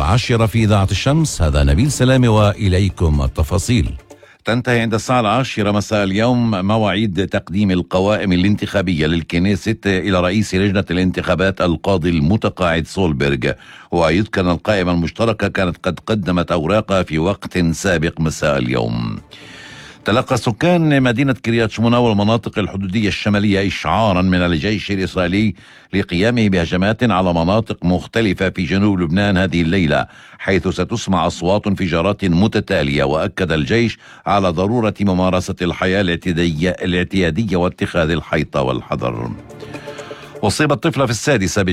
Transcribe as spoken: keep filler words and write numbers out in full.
العاشرة في إذاعة الشمس. هذا نبيل سلامي وإليكم التفاصيل. تنتهي عند الساعة العاشرة مساء اليوم مواعيد تقديم القوائم الانتخابية للكنيست إلى رئيس لجنة الانتخابات القاضي المتقاعد سولبرغ. ويذكر أن القائمة المشتركة كانت قد قدمت أوراقها في وقت سابق مساء اليوم. تلقى سكان مدينة كريات شمونة والمناطق الحدودية الشمالية إشعارا من الجيش الإسرائيلي لقيامه بهجمات على مناطق مختلفة في جنوب لبنان هذه الليلة، حيث ستسمع أصوات انفجارات متتالية. وأكد الجيش على ضرورة ممارسة الحياة الاعتيادية الاعتيادية واتخاذ الحيطة والحذر. أصيبت طفلة في السادسة